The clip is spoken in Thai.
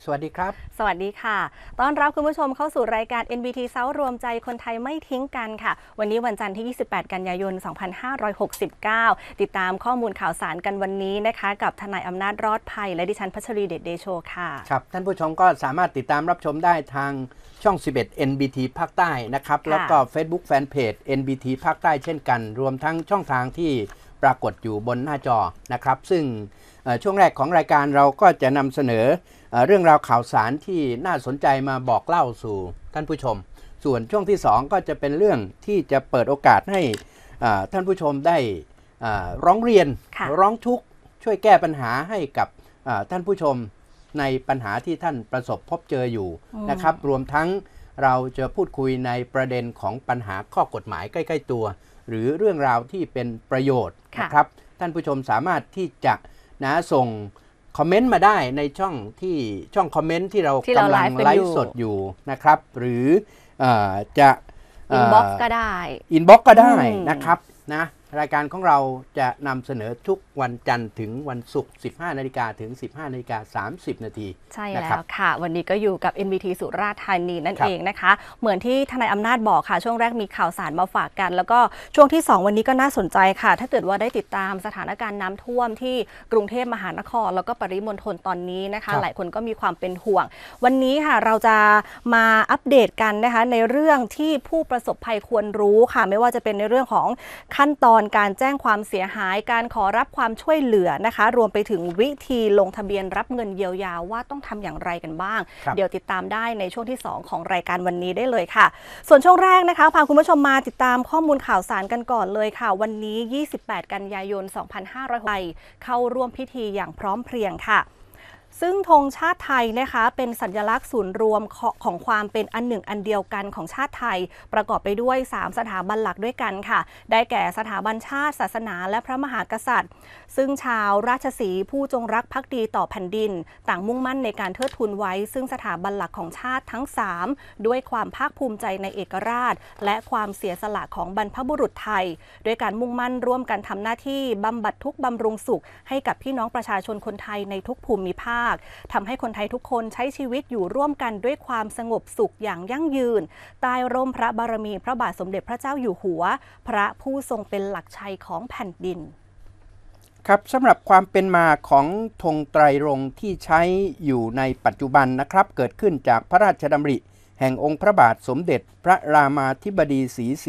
สวัสดีครับสวัสดีค่ะต้อนรับคุณผู้ชมเข้าสู่รายการ NBT South รวมใจคนไทยไม่ทิ้งกันค่ะวันนี้วันจันทร์ที่ 28 กันยายน 2569 ติดตามข้อมูลข่าวสารกันวันนี้นะคะกับทนายอำนาจรอดภัยและดิฉันพัชรีเดชเดโชค่ะครับท่านผู้ชมก็สามารถติดตามรับชมได้ทางช่อง 11 NBT ภาคใต้นะครับแล้วก็ Facebook Fanpage NBT ภาคใต้เช่นกันรวมทั้งช่องทางที่ปรากฏอยู่บนหน้าจอนะครับซึ่งช่วงแรกของรายการเราก็จะนำเสนอเรื่องราวข่าวสารที่น่าสนใจมาบอกเล่าสู่ท่านผู้ชมส่วนช่วงที่2ก็จะเป็นเรื่องที่จะเปิดโอกาสให้ท่านผู้ชมได้ร้องเรียนร้องทุกข์ช่วยแก้ปัญหาให้กับท่านผู้ชมในปัญหาที่ท่านประสบพบเจออยู่นะครับรวมทั้งเราจะพูดคุยในประเด็นของปัญหาข้อกฎหมายใกล้ๆตัวหรือเรื่องราวที่เป็นประโยชน์นะครับท่านผู้ชมสามารถที่จะส่งคอมเมนต์มาได้ในช่องคอมเมนต์ที่เรากำลังไลฟ์สดอยู่นะครับหรือจะอินบ็อกซ์ก็ได้นะครับนะรายการของเราจะนำเสนอทุกวันจันทร์ถึงวันศุกร์ 15 นาฬิกาถึง 15 นาฬิกา 30 นาทีใช่แล้วค่ะวันนี้ก็อยู่กับ NBT สุราษฎร์ธานีนั่นเองนะคะเหมือนที่ทนายอำนาจบอกค่ะช่วงแรกมีข่าวสารมาฝากกันแล้วก็ช่วงที่2วันนี้ก็น่าสนใจค่ะถ้าเกิดว่าได้ติดตามสถานการณ์น้ำท่วมที่กรุงเทพมหานครแล้วก็ปริมณฑลตอนนี้นะคะหลายคนก็มีความเป็นห่วงวันนี้ค่ะเราจะมาอัปเดตกันนะคะในเรื่องที่ผู้ประสบภัยควรรู้ค่ะไม่ว่าจะเป็นในเรื่องของขั้นตอนการแจ้งความเสียหายการขอรับความช่วยเหลือนะคะรวมไปถึงวิธีลงทะเบียนรับเงินเยียวยาว่าต้องทำอย่างไรกันบ้างเดี๋ยวติดตามได้ในช่วงที่2ของรายการวันนี้ได้เลยค่ะส่วนช่วงแรกนะคะพาคุณผู้ชมมาติดตามข้อมูลข่าวสารกันก่อนเลยค่ะวันนี้28 กันยายน 2500เข้าร่วมพิธีอย่างพร้อมเพรียงค่ะซึ่งธงชาติไทยนะคะเป็นสัญลักษณ์ศูนย์รวมของความเป็นอันหนึ่งอันเดียวกันของชาติไทยประกอบไปด้วย3สถาบันหลักด้วยกันค่ะได้แก่สถาบันชาติศาสนาและพระมหากษัตริย์ซึ่งชาวราชสีห์ผู้จงรักภักดีต่อแผ่นดินต่างมุ่งมั่นในการเทิดทูนไว้ซึ่งสถาบันหลักของชาติทั้ง3ด้วยความภาคภูมิใจในเอกราชและความเสียสละของบรรพบุรุษไทยด้วยการมุ่งมั่นร่วมกันทำหน้าที่บำบัดทุกข์บำรุงสุขให้กับพี่น้องประชาชนคนไทยในทุกภูมิภาคทำให้คนไทยทุกคนใช้ชีวิตอยู่ร่วมกันด้วยความสงบสุขอย่างยั่งยืนใต้ร่มพระบารมีพระบาทสมเด็จพระเจ้าอยู่หัวพระผู้ทรงเป็นหลักชัยของแผ่นดินครับสำหรับความเป็นมาของธงไตรรงค์ที่ใช้อยู่ในปัจจุบันนะครับเกิดขึ้นจากพระราชดำริแห่งองค์พระบาทสมเด็จพระรามาธิบดีศรี